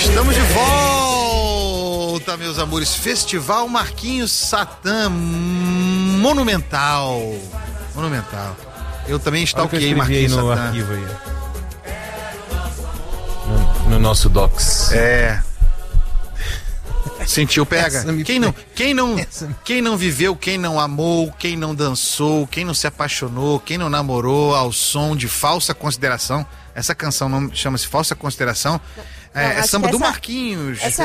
Estamos de volta, meus amores. Festival Marquinhos Satã Monumental. Eu também stalkeei Marquinhos no Satã. Arquivo aí. No nosso Docs. Sentiu, pega. Quem não viveu, quem não amou, quem não dançou, quem não se apaixonou, quem não namorou ao som de Falsa Consideração. Essa canção não chama-se Falsa Consideração. É samba do Marquinhos. Essa é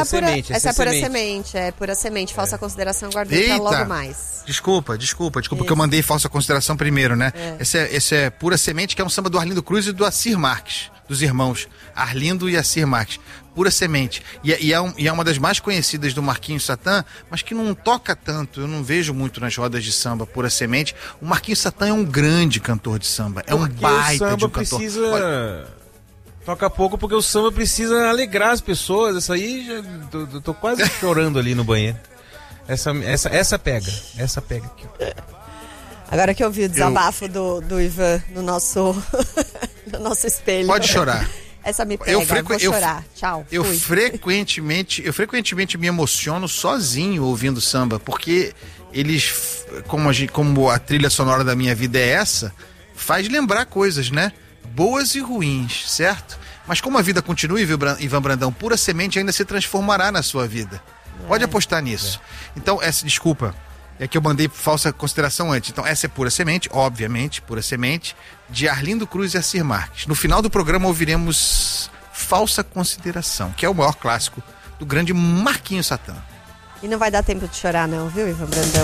pura semente. Falsa Consideração guardei pra logo mais. Desculpa, que eu mandei Falsa Consideração primeiro, né? Esse é Pura Semente, que é um samba do Arlindo Cruz e do Assir Marques, dos irmãos Arlindo e Assir Marques. Pura Semente. E é uma das mais conhecidas do Marquinhos Satã, mas que não toca tanto, eu não vejo muito nas rodas de samba, Pura Semente. O Marquinhos Satã é um grande cantor de samba, é um baita de um cantor. Toca pouco porque o samba precisa alegrar as pessoas. Isso aí, já tô quase chorando ali no banheiro. Essa pega aqui. Agora que eu vi o desabafo do Ivan no nosso espelho. Pode chorar. Essa me pega, vou chorar. Tchau. Eu frequentemente me emociono sozinho ouvindo samba, porque eles, como a trilha sonora da minha vida é essa, faz lembrar coisas, né? Boas e ruins, certo? Mas como a vida continua, Ivan Brandão, Pura Semente ainda se transformará na sua vida. Pode apostar nisso. Então, desculpa, é que eu mandei Falsa Consideração antes. Então, essa é Pura Semente, obviamente, Pura Semente, de Arlindo Cruz e Assir Marques. No final do programa ouviremos Falsa Consideração, que é o maior clássico do grande Marquinhos Satã. E não vai dar tempo de chorar não, viu, Ivan Brandão?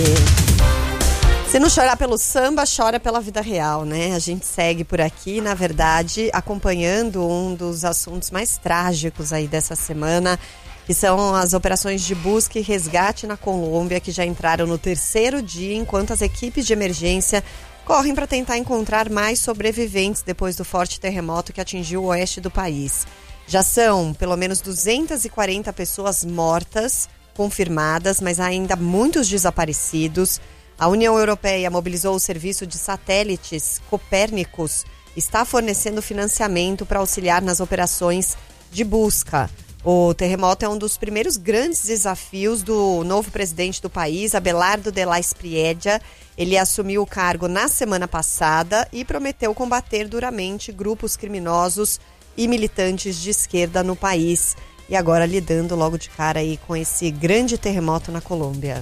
Porque se não chorar pelo samba, chora pela vida real, né? A gente segue por aqui, na verdade, acompanhando um dos assuntos mais trágicos aí dessa semana, que são as operações de busca e resgate na Colômbia, que já entraram no 3º dia, enquanto as equipes de emergência correm para tentar encontrar mais sobreviventes depois do forte terremoto que atingiu o oeste do país. Já são pelo menos 240 pessoas mortas, confirmadas, mas ainda muitos desaparecidos. A União Europeia mobilizou o serviço de satélites Copérnicos, está fornecendo financiamento para auxiliar nas operações de busca. O terremoto é um dos primeiros grandes desafios do novo presidente do país, Abelardo de la Espriella. Ele assumiu o cargo na semana passada e prometeu combater duramente grupos criminosos e militantes de esquerda no país. E agora lidando logo de cara aí com esse grande terremoto na Colômbia.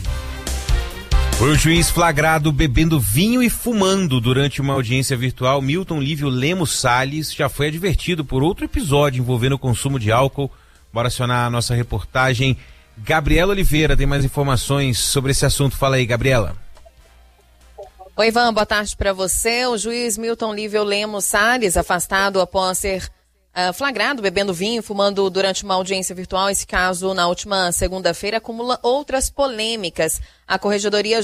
Foi o juiz flagrado bebendo vinho e fumando durante uma audiência virtual. Milton Lívio Lemos Salles já foi advertido por outro episódio envolvendo o consumo de álcool. Bora acionar a nossa reportagem. Gabriela Oliveira tem mais informações sobre esse assunto. Fala aí, Gabriela. Oi, Ivan, boa tarde para você. O juiz Milton Lívio Lemos Salles, afastado após ser flagrado bebendo vinho e fumando durante uma audiência virtual. Esse caso, na última segunda-feira, acumula outras polêmicas. A Corregedoria